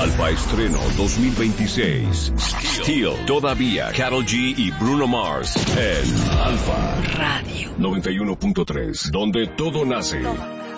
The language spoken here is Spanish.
Alfa Estreno 2026. Steel. Todavía. Karol G y Bruno Mars en Alfa Radio 91.3, donde todo nace.